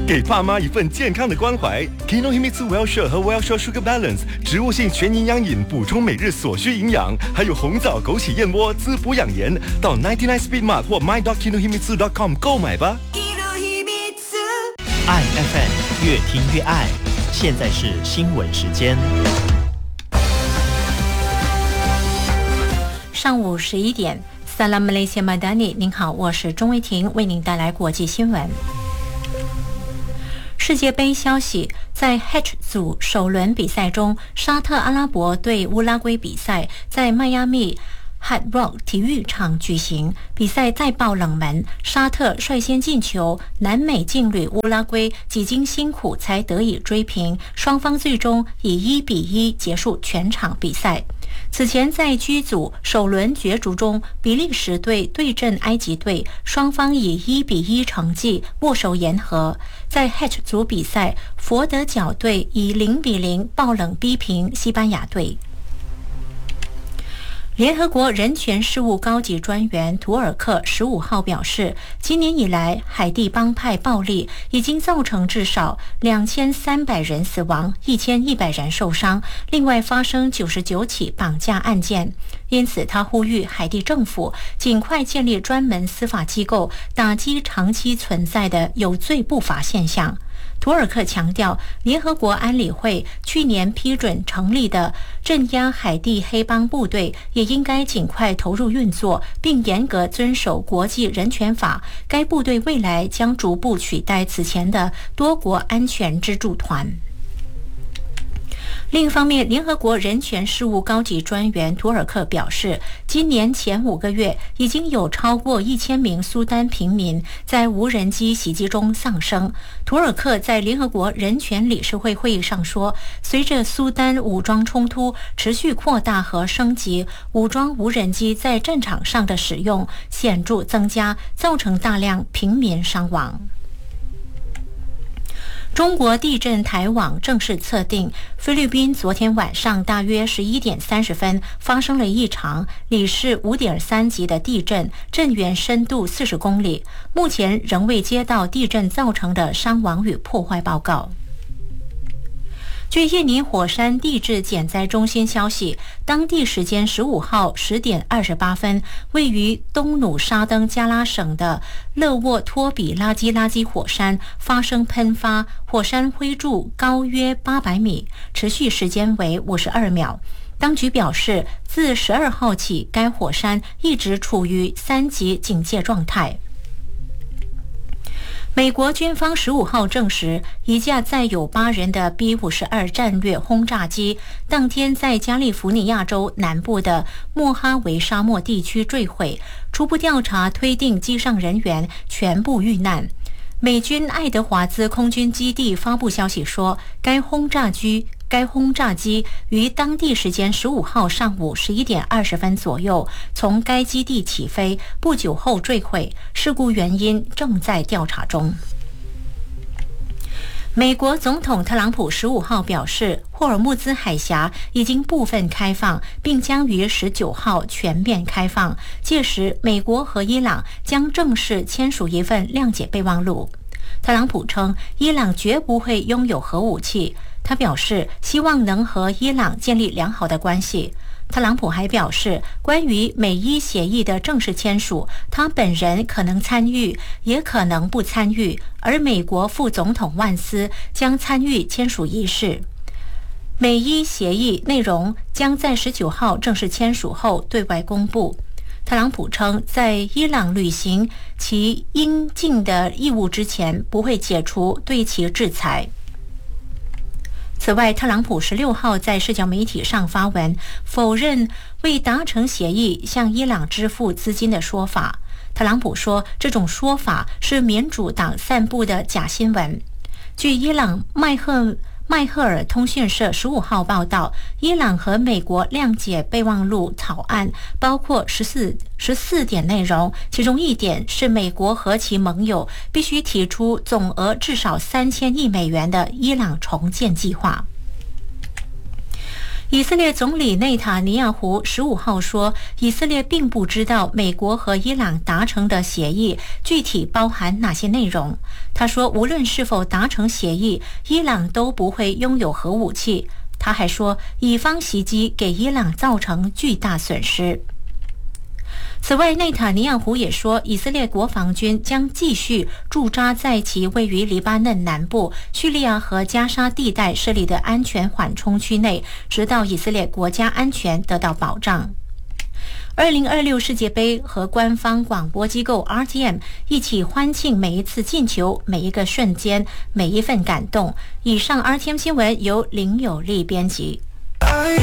给爸妈一份健康的关怀。Kinohimitsu Well-Share 和 Well-Share Sugar Balance 植物性全营养饮，补充每日所需营养，还有红枣、枸杞燕窝滋补养颜。到99 Speed Mart 或 my.kinohimitsu.com 购买吧。 爱 FM 越听越爱，现在是新闻时间。 上午11点。Salam Malaysia Madani， 您好，我是钟维婷，为您带来国际新闻。世界杯消息，在 H 组首轮比赛中，沙特阿拉伯对乌拉圭比赛在迈阿密Hard Rock 体育场举行，比赛再爆冷门，沙特率先进球，南美劲旅乌拉圭几经辛苦才得以追平，双方最终以1-1结束全场比赛。此前在 G 组首轮角逐中，比利时队对阵埃及队，双方以1-1成绩握手言和。在 H 组比赛，佛得角队以0-0爆冷逼平西班牙队。联合国人权事务高级专员图尔克15号表示，今年以来，海地帮派暴力已经造成至少2300人死亡，1100人受伤，另外发生99起绑架案件。因此，他呼吁海地政府尽快建立专门司法机构，打击长期存在的有罪不罚现象。图尔克强调，联合国安理会去年批准成立的镇压海地黑帮部队也应该尽快投入运作，并严格遵守国际人权法。该部队未来将逐步取代此前的多国安全支柱团。另一方面，联合国人权事务高级专员图尔克表示，今年前5个月已经有超过1000名苏丹平民在无人机袭击中丧生。图尔克在联合国人权理事会会议上说，随着苏丹武装冲突持续扩大和升级，武装无人机在战场上的使用显著增加，造成大量平民伤亡。中国地震台网正式测定，菲律宾昨天晚上大约11点30分发生了一场里氏5.3级的地震，震源深度40公里，目前仍未接到地震造成的伤亡与破坏报告。据印尼火山地质减灾中心消息，当地时间15号10点28分，位于东努沙登加拉省的勒沃托比拉基火山发生喷发，火山灰柱高约800米，持续时间为52秒。当局表示，自12号起，该火山一直处于3级警戒状态。美国军方15号证实，一架载有8人的 B-52 战略轰炸机当天在加利福尼亚州南部的莫哈维沙漠地区坠毁，初步调查推定机上人员全部遇难。美军爱德华兹空军基地发布消息说，该轰炸机于当地时间15号上午11点20分左右从该基地起飞，不久后坠毁，事故原因正在调查中。美国总统特朗普15号表示，霍尔木兹海峡已经部分开放，并将于19号全面开放，届时美国和伊朗将正式签署一份谅解备忘录。特朗普称，伊朗绝不会拥有核武器，他表示希望能和伊朗建立良好的关系。特朗普还表示，关于美伊协议的正式签署，他本人可能参与，也可能不参与，而美国副总统万斯将参与签署仪式。美伊协议内容将在19号正式签署后对外公布。特朗普称，在伊朗履行其应尽的义务之前，不会解除对其制裁。此外，特朗普16号在社交媒体上发文，否认未达成协议向伊朗支付资金的说法。特朗普说，这种说法是民主党散布的假新闻。据伊朗麦赫尔通讯社15号报道，伊朗和美国谅解备忘录草案包括14点内容，其中一点是美国和其盟友必须提出总额至少3000亿美元的伊朗重建计划。 以色列总理内塔尼亚胡15号说，以色列并不知道美国和伊朗达成的协议具体包含哪些内容。他说，无论是否达成协议，伊朗都不会拥有核武器。他还说，以方袭击给伊朗造成巨大损失。此外，内塔尼亚胡也说，以色列国防军将继续驻扎在其位于黎巴嫩南部、叙利亚和加沙地带设立的安全缓冲区内，直到以色列国家安全得到保障。2026世界杯和官方广播机构 RTM 一起欢庆每一次进球、每一个瞬间、每一份感动。以上 RTM 新闻由林有利编辑。